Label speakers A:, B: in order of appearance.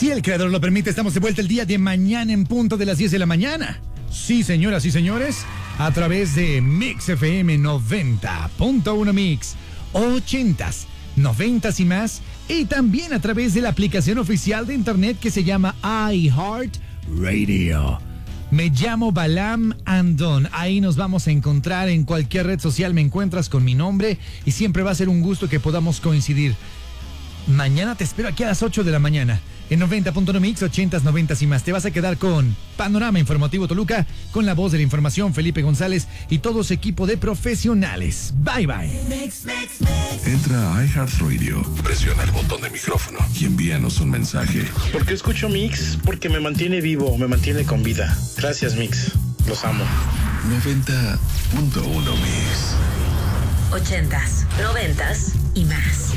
A: Si el creador lo permite, estamos de vuelta el día de mañana en punto de las 10 de la mañana. Sí, señoras y señores, a través de Mix FM 90.1 Mix, 80s, 90s y más, y también a través de la aplicación oficial de internet que se llama iHeartRadio. Me llamo Balam Andón. Ahí nos vamos a encontrar en cualquier red social. Me encuentras con mi nombre y siempre va a ser un gusto que podamos coincidir. Mañana te espero aquí a las 8 de la mañana en 90.1 Mix, 80s, 90s y más. Te vas a quedar con Panorama Informativo Toluca, con la voz de la información Felipe González y todo su equipo de profesionales. Bye, bye.
B: Entra a iHeartRadio, presiona el botón de micrófono y envíanos un mensaje.
C: ¿Por qué escucho Mix? Porque me mantiene vivo, me mantiene con vida. Gracias, Mix. Los amo.
B: 90.1 Mix.
D: 80s, 90s y más.